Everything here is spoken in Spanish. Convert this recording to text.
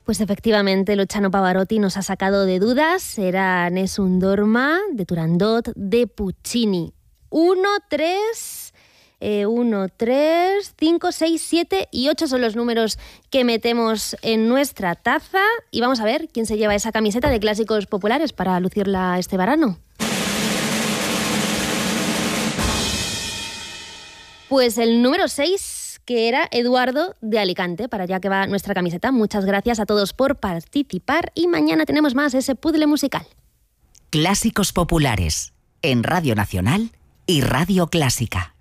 Pues efectivamente, Luciano Pavarotti nos ha sacado de dudas. Era Nessun Dorma, de Turandot, de Puccini. 1, 3, 5, 6, 7 y 8 son los números que metemos en nuestra taza. Y vamos a ver quién se lleva esa camiseta de clásicos populares para lucirla este verano. Pues el número 6... que era Eduardo de Alicante. Para allá que va nuestra camiseta. Muchas gracias a todos por participar y mañana tenemos más ese puzzle musical. Clásicos populares en Radio Nacional y Radio Clásica.